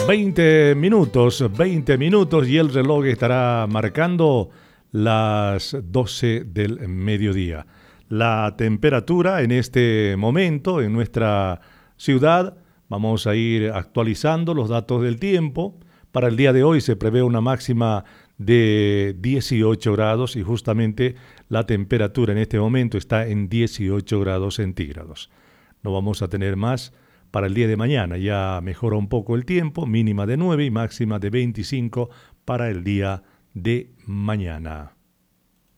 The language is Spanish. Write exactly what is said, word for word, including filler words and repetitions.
veinte minutos, veinte minutos y el reloj estará marcando las doce del mediodía. La temperatura en este momento en nuestra ciudad, vamos a ir actualizando los datos del tiempo. Para el día de hoy se prevé una máxima de dieciocho grados y justamente la temperatura en este momento está en dieciocho grados centígrados. No vamos a tener más para el día de mañana, ya mejora un poco el tiempo, mínima de nueve y máxima de veinticinco para el día de mañana.